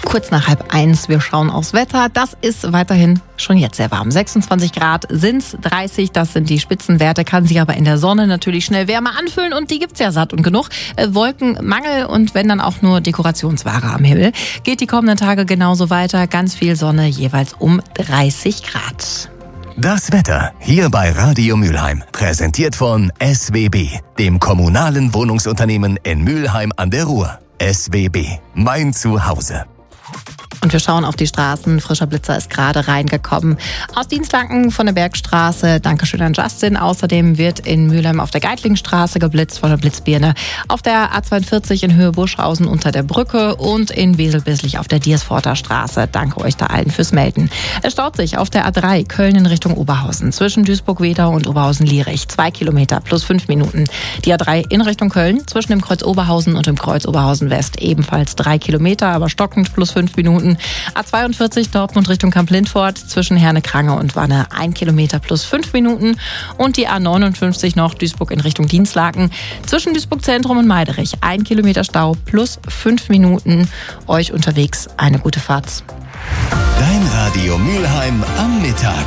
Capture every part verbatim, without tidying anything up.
Kurz nach halb eins, wir schauen aufs Wetter. Das ist weiterhin schon jetzt sehr warm. sechsundzwanzig Grad sind's, dreißig, das sind die Spitzenwerte, kann sich aber in der Sonne natürlich schnell wärmer anfühlen und die gibt's ja satt und genug. Äh, Wolkenmangel und wenn dann auch nur Dekorationsware am Himmel. Geht die kommenden Tage genauso weiter, ganz viel Sonne, jeweils um dreißig Grad. Das Wetter hier bei Radio Mülheim, präsentiert von S W B, dem kommunalen Wohnungsunternehmen in Mülheim an der Ruhr. S W B, mein Zuhause. Und wir schauen auf die Straßen. Frischer Blitzer ist gerade reingekommen. Aus Dienstlaken von der Bergstraße. Dankeschön an Justin. Außerdem wird in Mülheim auf der Geitlingstraße geblitzt von der Blitzbirne. Auf der A zweiundvierzig in Höhe Buschhausen unter der Brücke und in Wesel-Bisslich auf der Diersforter Straße. Danke euch da allen fürs Melden. Es staut sich auf der A drei Köln in Richtung Oberhausen. Zwischen Duisburg-Wedau und Oberhausen-Lierich. Zwei Kilometer plus fünf Minuten. Die A drei in Richtung Köln. Zwischen dem Kreuz Oberhausen und dem Kreuz Oberhausen West. Ebenfalls drei Kilometer, aber stockend plus fünf Minuten. A zweiundvierzig Dortmund Richtung Kamp-Lindfort zwischen Herne-Krange und Wanne ein Kilometer plus fünf Minuten und die A neunundfünfzig noch Duisburg in Richtung Dienstlaken zwischen Duisburg Zentrum und Meiderich ein Kilometer Stau plus fünf Minuten. Euch unterwegs eine gute Fahrt. Dein Radio Mülheim am Mittag.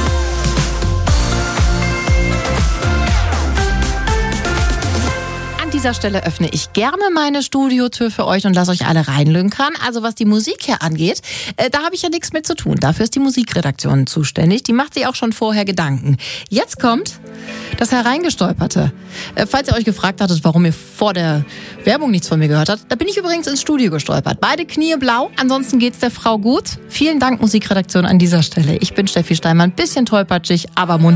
An dieser Stelle öffne ich gerne meine Studiotür für euch und lasse euch alle reinlünkern. Also was die Musik hier angeht, äh, da habe ich ja nichts mit zu tun. Dafür ist die Musikredaktion zuständig. Die macht sich auch schon vorher Gedanken. Jetzt kommt das Hereingestolperte. Äh, falls ihr euch gefragt hattet, warum ihr vor der Werbung nichts von mir gehört habt, da bin ich übrigens ins Studio gestolpert. Beide Knie blau, ansonsten geht's der Frau gut. Vielen Dank Musikredaktion an dieser Stelle. Ich bin Steffi Steinmann, bisschen tollpatschig, aber munter.